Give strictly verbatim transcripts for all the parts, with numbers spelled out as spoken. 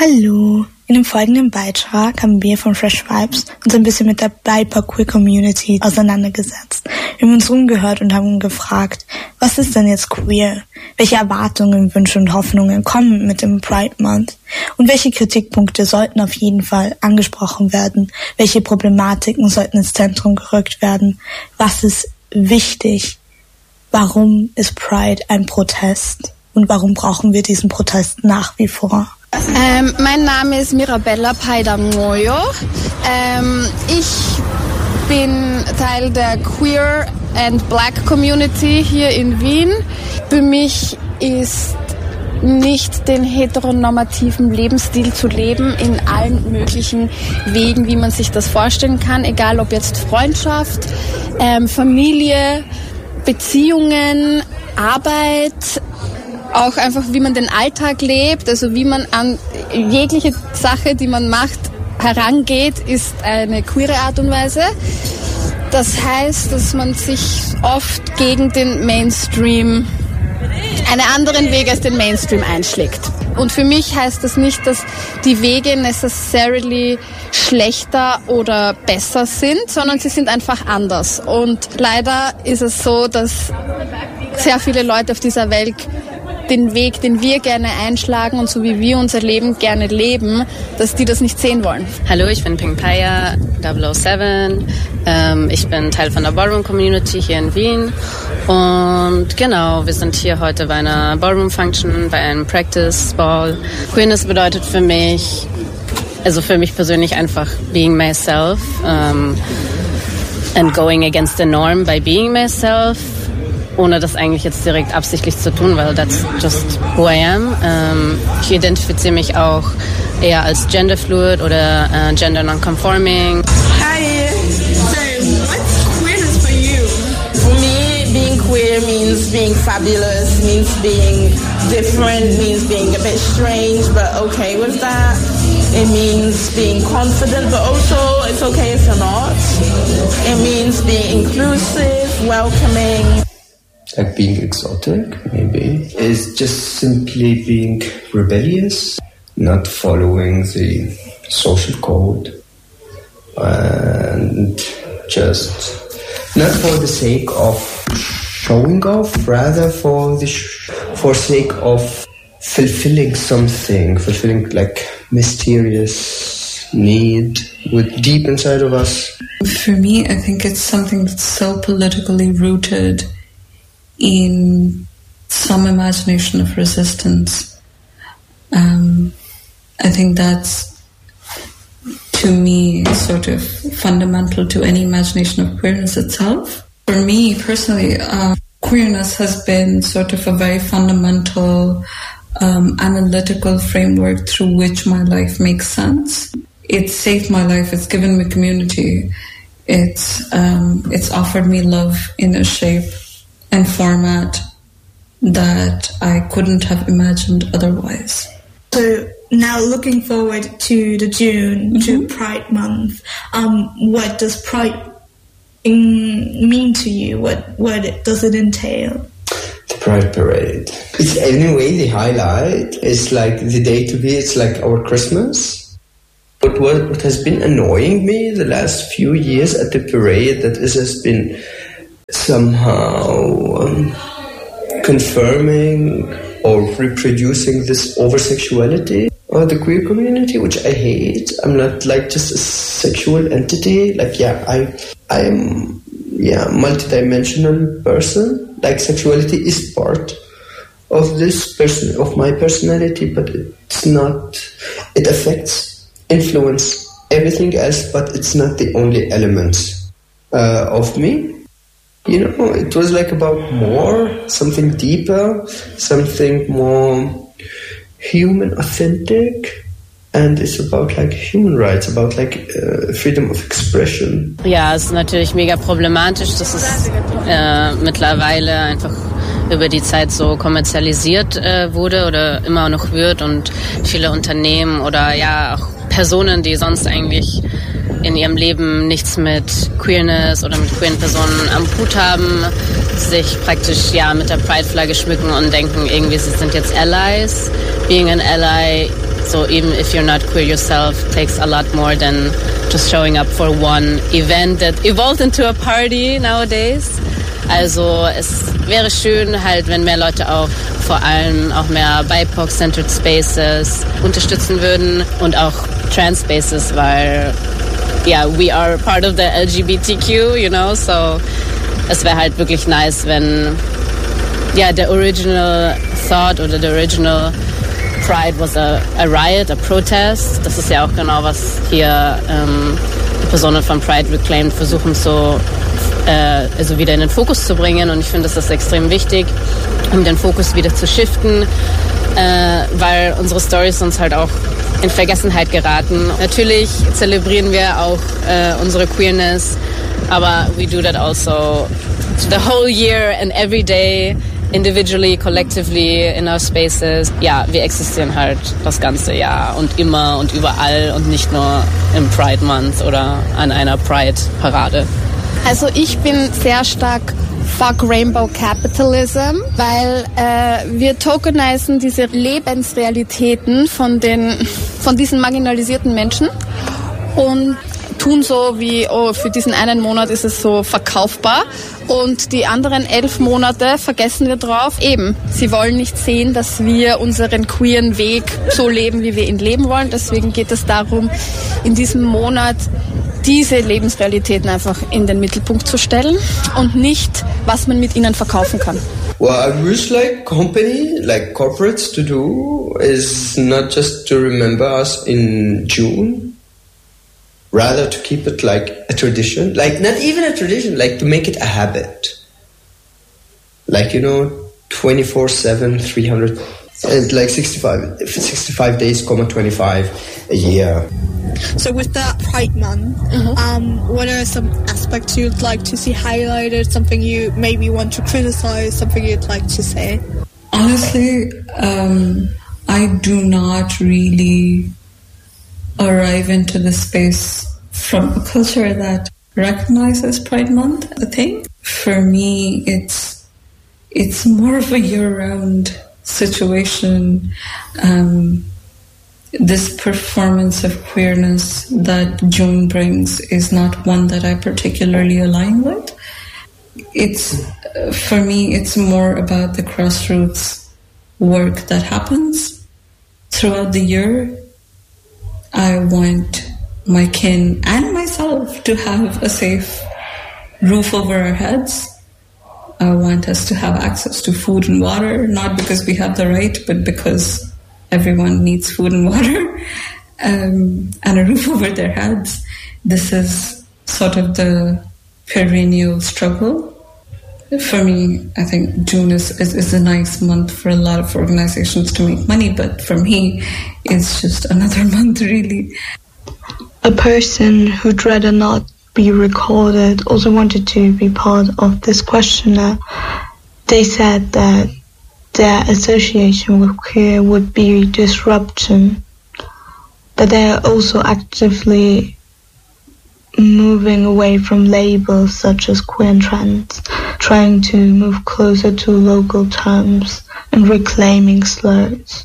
Hallo, in dem folgenden Beitrag haben wir von Fresh Vibes uns ein bisschen mit der B I P O C Queer Community auseinandergesetzt. Wir haben uns umgehört und haben gefragt, was ist denn jetzt queer? Welche Erwartungen, Wünsche und Hoffnungen kommen mit dem Pride Month? Und welche Kritikpunkte sollten auf jeden Fall angesprochen werden? Welche Problematiken sollten ins Zentrum gerückt werden? Was ist wichtig? Warum ist Pride ein Protest? Und warum brauchen wir diesen Protest nach wie vor? Ähm, mein Name ist Mirabella Paidamoyo. Ähm, ich bin Teil der Queer and Black Community hier in Wien. Für mich ist nicht den heteronormativen Lebensstil zu leben in allen möglichen Wegen, wie man sich das vorstellen kann, egal ob jetzt Freundschaft, ähm, Familie, Beziehungen, Arbeit, auch einfach wie man den Alltag lebt, also wie man an jegliche Sache, die man macht, herangeht, ist eine queere Art und Weise. Das heißt, dass man sich oft gegen den Mainstream, einen anderen Weg als den Mainstream einschlägt. Und für mich heißt das nicht, dass die Wege necessarily schlechter oder besser sind, sondern sie sind einfach anders. Und leider ist es so, dass sehr viele Leute auf dieser Welt den Weg, den wir gerne einschlagen und so wie wir unser Leben gerne leben, dass die das nicht sehen wollen. Hallo, ich bin Pink Paya, double oh seven. Ähm, ich bin Teil von der Ballroom Community hier in Wien. Und genau, wir sind hier heute bei einer Ballroom Function, bei einem Practice Ball. Queerness bedeutet für mich, also für mich persönlich einfach being myself um, and going against the norm by being myself. Ohne das eigentlich jetzt direkt absichtlich zu tun, weil that's just who I am. Ähm, ich identifiziere mich auch eher als genderfluid oder äh, gender non-conforming. Hi, so what's queerness for you? For me, being queer means being fabulous, means being different, means being a bit strange, but okay with that. It means being confident, but also it's okay if you're not. It means being inclusive, welcoming. Like being exotic, maybe. It's just simply being rebellious, not following the social code, and just not for the sake of showing off, rather for the sh- for sake of fulfilling something, fulfilling like mysterious need with deep inside of us. For me, I think it's something that's so politically rooted in some imagination of resistance. Um, I think that's, to me, sort of fundamental to any imagination of queerness itself. For me, personally, uh, queerness has been sort of a very fundamental um, analytical framework through which my life makes sense. It's saved my life. It's given me community. It's um, it's offered me love in a shape and format that I couldn't have imagined otherwise. So now looking forward to the June, mm-hmm. to Pride Month, um, what does Pride in, mean to you? What what does it entail? The Pride Parade. It's in a way the highlight. It's like the day to be. It's like our Christmas. But what, what has been annoying me the last few years at the parade, that it has been somehow um, confirming or reproducing this over-sexuality of the queer community, which I hate. I'm not like just a sexual entity. Like, yeah, I, I'm, yeah, multidimensional person. Like, sexuality is part of this person, of my personality, but it's not, it affects, influence everything else, but it's not the only element uh, of me. You know, it was like about more, something deeper, something more human, authentic. And it's about like human rights, about like uh, freedom of expression. Ja, es ist natürlich mega problematisch, dass es äh, mittlerweile einfach über die Zeit so kommerzialisiert äh, wurde oder immer noch wird und viele Unternehmen oder ja auch Personen, die sonst eigentlich in ihrem Leben nichts mit Queerness oder mit queeren Personen am Hut haben, sich praktisch ja mit der Pride-Flagge schmücken und denken irgendwie, sie sind jetzt Allies. Being an ally So even if you're not queer yourself, it takes a lot more than just showing up for one event that evolved into a party nowadays. Also es wäre schön halt, wenn mehr Leute auch vor allem auch mehr B I P O C-centered Spaces unterstützen würden und auch Trans Spaces, weil ja, yeah, we are part of the L G B T Q, you know, so es wäre halt wirklich nice, wenn ja, yeah, der original thought oder der original Pride was a, a riot, a protest. Das ist ja auch genau, was hier ähm, die Personen von Pride Reclaimed versuchen so äh, also wieder in den Fokus zu bringen. Und ich finde, das ist extrem wichtig, um den Fokus wieder zu shiften, äh, weil unsere Storys sonst halt auch in Vergessenheit geraten. Natürlich zelebrieren wir auch äh, unsere Queerness, aber we do that also the whole year and every day, individually, collectively, in our spaces. Ja, wir existieren halt das ganze Jahr und immer und überall und nicht nur im Pride Month oder an einer Pride-Parade. Also ich bin sehr stark Fuck Rainbow Capitalism, weil äh, wir tokenisen diese Lebensrealitäten von den von diesen marginalisierten Menschen und tun so wie, oh, für diesen einen Monat ist es so verkaufbar und die anderen elf Monate vergessen wir drauf. Eben, sie wollen nicht sehen, dass wir unseren queeren Weg so leben, wie wir ihn leben wollen. Deswegen geht es darum, in diesem Monat diese Lebensrealitäten einfach in den Mittelpunkt zu stellen und nicht, was man mit ihnen verkaufen kann. What I wish like company, like corporates to do is not just to remember us in June, rather to keep it like a tradition, like not even a tradition, like to make it a habit. Like, you know, twenty-four seven, three hundred, and like sixty-five, sixty-five days, comma twenty-five a year. So with that Pride Month, mm-hmm. um, what are some aspects you'd like to see highlighted, something you maybe want to criticize, something you'd like to say? Honestly, um, I do not really arrive into the space from a culture that recognizes Pride Month a thing. For me, it's it's more of a year-round situation. Um, this performance of queerness that June brings is not one that I particularly align with. It's, for me, it's more about the grassroots work that happens throughout the year. I want my kin and myself to have a safe roof over our heads. I want us to have access to food and water, not because we have the right, but because everyone needs food and water, um, and a roof over their heads. This is sort of the perennial struggle. For me, I think June is, is, is a nice month for a lot of organizations to make money, but for me, it's just another month, really. A person who'd rather not be recorded also wanted to be part of this questionnaire. They said that their association with queer would be disruption, but they are also actively moving away from labels such as queer and trans, trying to move closer to local terms and reclaiming slurs.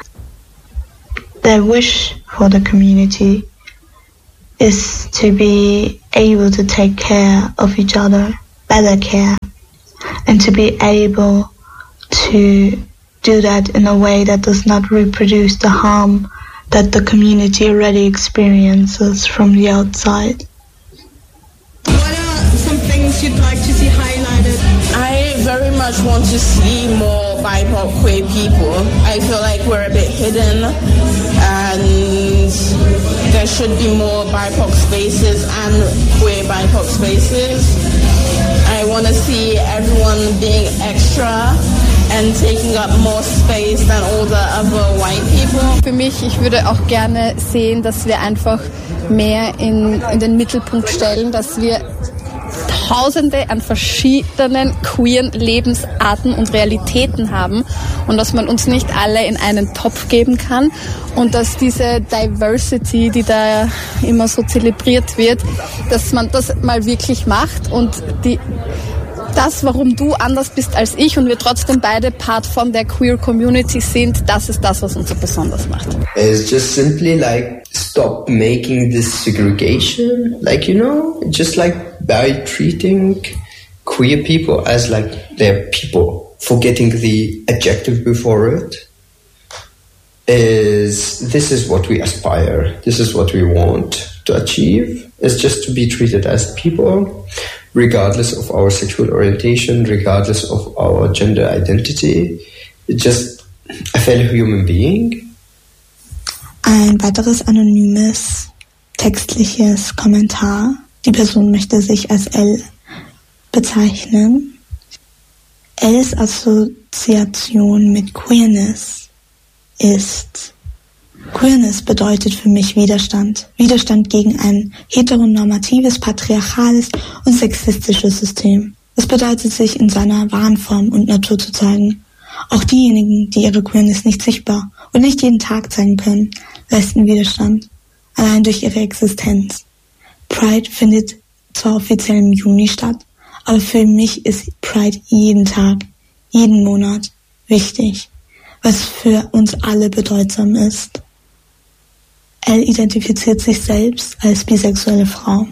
Their wish for the community is to be able to take care of each other, better care, and to be able to do that in a way that does not reproduce the harm that the community already experiences from the outside. What are some things you'd like to see highlighted? I very much want to see more B I P O C queer people. I feel like we're a bit hidden and there should be more B I P O C spaces and queer B I P O C spaces. I want to see everyone being extra and taking up more space than all the other white people. Für mich, ich würde auch gerne sehen, dass wir einfach mehr in, in den Mittelpunkt stellen, dass wir Tausende an verschiedenen queeren Lebensarten und Realitäten haben und dass man uns nicht alle in einen Topf geben kann und dass diese Diversity, die da immer so zelebriert wird, dass man das mal wirklich macht und die das, warum du anders bist als ich und wir trotzdem beide Part von der Queer Community sind, das ist das, was uns so besonders macht. It's just simply like stop making this segregation, like, you know, just like by treating queer people as like they're people, forgetting the adjective before it. Is this is what we aspire, this is what we want to achieve, is just to be treated as people, regardless of our sexual orientation, regardless of our gender identity, just a fellow human being. Ein weiteres anonymes textliches Kommentar. Die Person möchte sich als L bezeichnen. Ls Assoziation mit Queerness ist, Queerness bedeutet für mich Widerstand. Widerstand gegen ein heteronormatives, patriarchales und sexistisches System. Das bedeutet, sich in seiner wahren Form und Natur zu zeigen. Auch diejenigen, die ihre Queerness nicht sichtbar und nicht jeden Tag zeigen können, leisten Widerstand. Allein durch ihre Existenz. Pride findet zwar offiziell im Juni statt, aber für mich ist Pride jeden Tag, jeden Monat wichtig, was für uns alle bedeutsam ist. Elle identifiziert sich selbst als bisexuelle Frau.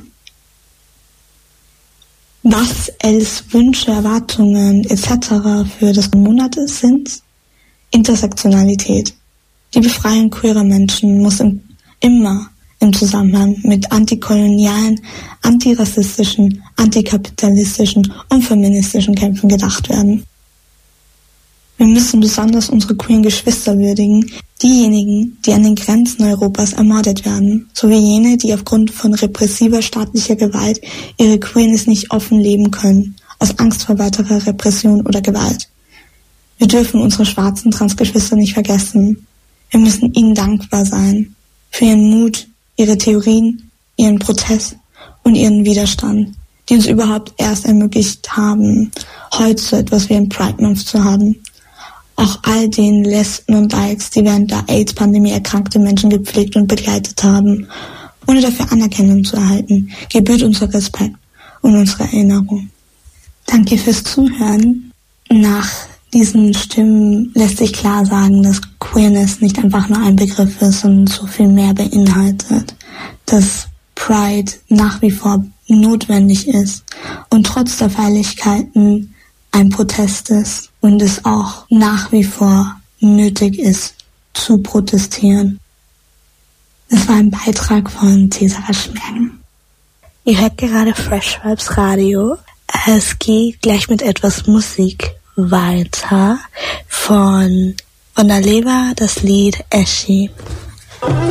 Was Els Wünsche, Erwartungen et cetera für das Monat sind? Intersektionalität. Die Befreiung queerer Menschen muss im, immer im Zusammenhang mit antikolonialen, antirassistischen, antikapitalistischen und feministischen Kämpfen gedacht werden. Wir müssen besonders unsere queeren Geschwister würdigen, diejenigen, die an den Grenzen Europas ermordet werden, sowie jene, die aufgrund von repressiver staatlicher Gewalt ihre Queerness nicht offen leben können, aus Angst vor weiterer Repression oder Gewalt. Wir dürfen unsere schwarzen Transgeschwister nicht vergessen. Wir müssen ihnen dankbar sein für ihren Mut, ihre Theorien, ihren Protest und ihren Widerstand, die uns überhaupt erst ermöglicht haben, heute so etwas wie ein Pride Month zu haben. Auch all den Lesben und Dykes, die während der AIDS-Pandemie erkrankte Menschen gepflegt und begleitet haben, ohne dafür Anerkennung zu erhalten, gebührt unser Respekt und unsere Erinnerung. Danke fürs Zuhören. Nach diesen Stimmen lässt sich klar sagen, dass Queerness nicht einfach nur ein Begriff ist, sondern so viel mehr beinhaltet. Dass Pride nach wie vor notwendig ist und trotz der Feierlichkeiten ein Protest ist und es auch nach wie vor nötig ist, zu protestieren. Das war ein Beitrag von Cesar Schmergen. Ihr hört gerade Fresh Vibes Radio. Es geht gleich mit etwas Musik weiter. Von, von der Leber das Lied Eschi.